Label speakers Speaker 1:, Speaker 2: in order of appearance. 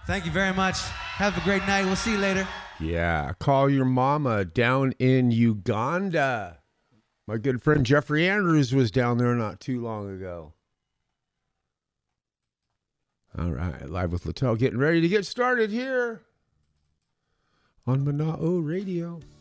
Speaker 1: Thank you very much. Have a great night. We'll see you later.
Speaker 2: Yeah, call your mama down in Uganda. My good friend Jeffrey Andrews was down there not too long ago. All right, Live with Littell, getting ready to get started here on Mana'o Radio.